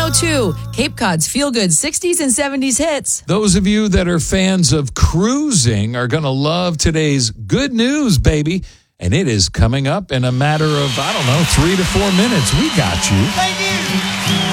102, Cape Cod's feel-good 60s and 70s hits. Those of you that are fans of cruising are going to love today's good news, baby. And it is coming up in a matter of, 3 to 4 minutes. We got you. Thank you.